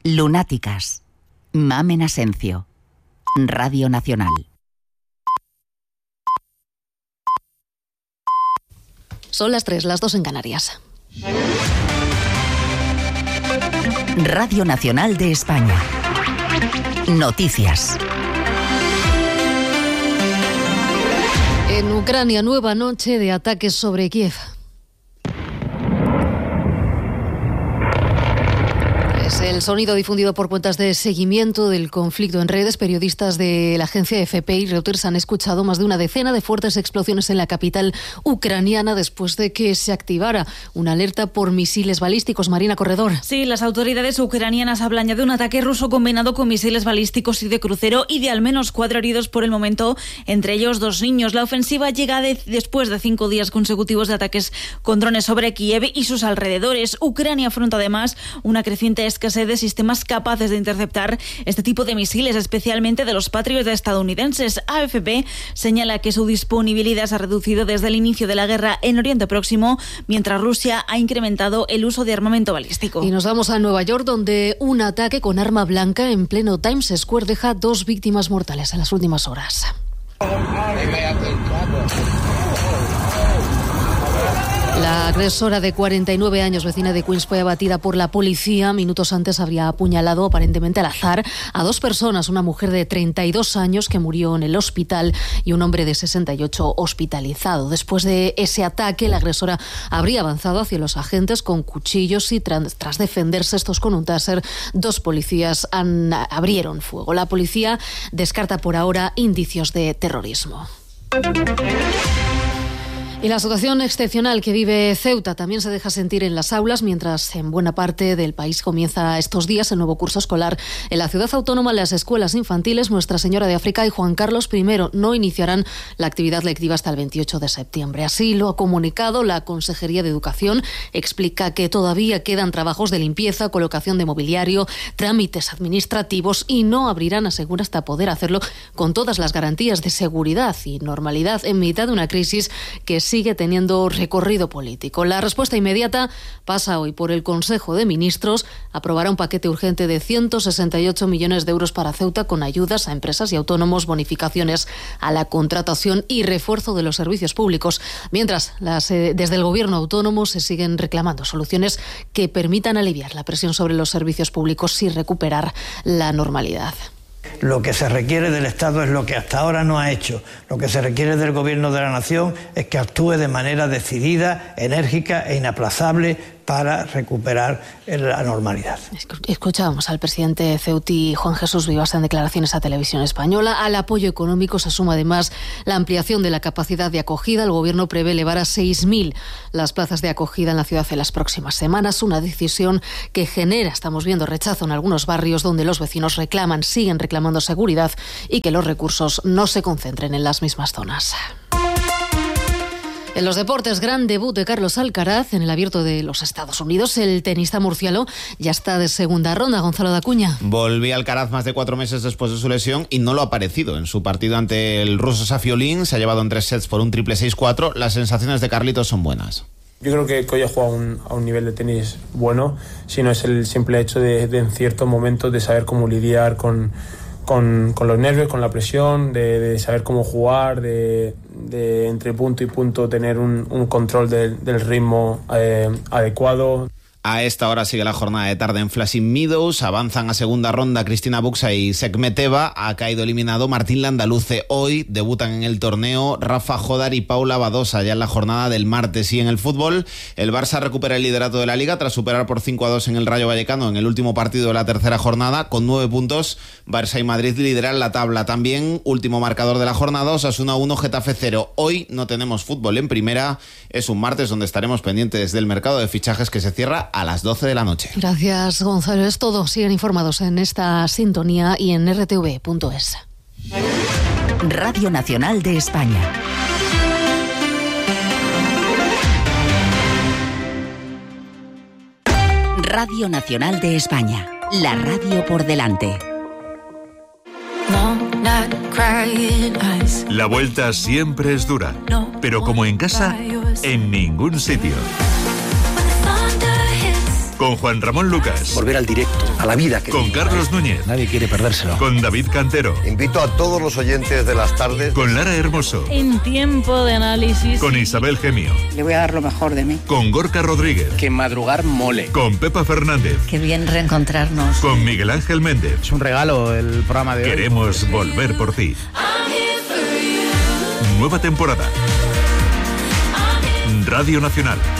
Lunáticas. Mamen Asencio. Radio Nacional. Son las 3, las 2 en Canarias. Radio Nacional de España. Noticias. En Ucrania, nueva noche de ataques sobre Kiev. Es el sonido difundido por cuentas de seguimiento del conflicto en redes. Periodistas de la agencia AFP y Reuters han escuchado más de una decena de fuertes explosiones en la capital ucraniana después de que se activara una alerta por misiles balísticos. Marina Corredor. Sí, las autoridades ucranianas hablan ya de un ataque ruso combinado con misiles balísticos y de crucero y de al menos 4 heridos por el momento, entre ellos 2 niños. La ofensiva llega después de 5 días consecutivos de ataques con drones sobre Kiev y sus alrededores. Ucrania afronta además una creciente escasez de sistemas capaces de interceptar este tipo de misiles, especialmente de los Patriot estadounidenses. AFP señala que su disponibilidad se ha reducido desde el inicio de la guerra en Oriente Próximo, mientras Rusia ha incrementado el uso de armamento balístico. Y nos vamos a Nueva York, donde un ataque con arma blanca en pleno Times Square deja 2 víctimas mortales en las últimas horas. La agresora de 49 años, vecina de Queens, fue abatida por la policía. Minutos antes habría apuñalado, aparentemente al azar, a 2 personas, una mujer de 32 años que murió en el hospital y un hombre de 68 hospitalizado. Después de ese ataque, la agresora habría avanzado hacia los agentes con cuchillos y tras defenderse estos con un taser, 2 policías abrieron fuego. La policía descarta por ahora indicios de terrorismo. Y la situación excepcional que vive Ceuta también se deja sentir en las aulas, mientras en buena parte del país comienza estos días el nuevo curso escolar. En la ciudad autónoma, las escuelas infantiles Nuestra Señora de África y Juan Carlos I no iniciarán la actividad lectiva hasta el 28 de septiembre. Así lo ha comunicado la Consejería de Educación. Explica que todavía quedan trabajos de limpieza, colocación de mobiliario, trámites administrativos y no abrirán, asegura, hasta poder hacerlo con todas las garantías de seguridad y normalidad en mitad de una crisis que sigue teniendo recorrido político. La respuesta inmediata pasa hoy por el Consejo de Ministros. Aprobará un paquete urgente de 168 millones de euros para Ceuta, con ayudas a empresas y autónomos, bonificaciones a la contratación y refuerzo de los servicios públicos. Mientras, desde el Gobierno autónomo se siguen reclamando soluciones que permitan aliviar la presión sobre los servicios públicos y recuperar la normalidad. Lo que se requiere del Estado es lo que hasta ahora no ha hecho. Lo que se requiere del Gobierno de la Nación es que actúe de manera decidida, enérgica e inaplazable para recuperar la normalidad. Escuchábamos al presidente ceutí Juan Jesús Vivas en declaraciones a Televisión Española. Al apoyo económico se suma además la ampliación de la capacidad de acogida. El Gobierno prevé elevar a 6.000 las plazas de acogida en la ciudad en las próximas semanas. Una decisión que genera, estamos viendo, rechazo en algunos barrios donde los vecinos siguen reclamando seguridad y que los recursos no se concentren en las mismas zonas. En los deportes, gran debut de Carlos Alcaraz en el Abierto de los Estados Unidos. El tenista murciano ya está de segunda ronda. Gonzalo de Acuña. Volvía Alcaraz más de 4 meses después de su lesión y no lo ha parecido. En su partido ante el ruso Safiolin se ha llevado en 3 sets por un triple 6-4. Las sensaciones de Carlitos son buenas. Yo creo que hoy ha jugado a un nivel de tenis bueno, si no es el simple hecho de en ciertos momentos de saber cómo lidiar con los nervios, con la presión, de saber cómo jugar, de entre punto y punto tener un control del ritmo adecuado. A esta hora sigue la jornada de tarde en Flushing Meadows. Avanzan a segunda ronda Cristina Buxa y Sekmeteva. Ha caído eliminado Martín Landaluce. Hoy debutan en el torneo Rafa Jodar y Paula Badosa, ya en la jornada del martes. Y en el fútbol, el Barça recupera el liderato de la Liga tras superar por 5-2 en el Rayo Vallecano en el último partido de la tercera jornada. Con 9 puntos, Barça y Madrid lideran la tabla. También, último marcador de la jornada, Osasuna 1, Getafe 0. Hoy no tenemos fútbol en primera. Es un martes donde estaremos pendientes del mercado de fichajes que se cierra a las 12 de la noche. Gracias, Gonzalo. Es todo. Siguen informados en esta sintonía y en rtv.es. Radio Nacional de España. Radio Nacional de España. La radio por delante. La vuelta siempre es dura, pero como en casa, en ningún sitio. Con Juan Ramón Lucas. Volver al directo, a la vida. Con Carlos Núñez. Nadie quiere perdérselo. Con David Cantero. Invito a todos los oyentes de las tardes. Con Lara Hermoso. En Tiempo de Análisis. Con Isabel Gemio. Le voy a dar lo mejor de mí. Con Gorka Rodríguez. Que madrugar mole. Con Pepa Fernández. Qué bien reencontrarnos. Con Miguel Ángel Méndez. Es un regalo el programa de hoy. Queremos volver por ti. Nueva temporada. Radio Nacional.